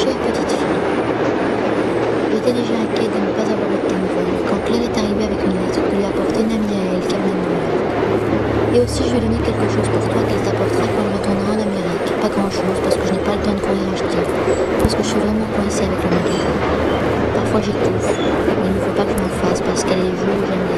Chère petite fille, j'étais déjà inquiète de ne pas avoir eu de tes nouvelles quand Claire est arrivée avec une lettre que lui a apportée une amie à elle qui revenait de New York. Et aussi je lui ai donné quelque chose pour toi qu'elle t'apportera quand elle retournera en Amérique. Pas grand chose parce que je n'ai pas le temps de courir acheter, parce que je suis vraiment coincée avec le magasin. Parfois j'étouffe, mais il ne faut pas que je m'en fasse parce qu'il y a des jours où j'aime bien.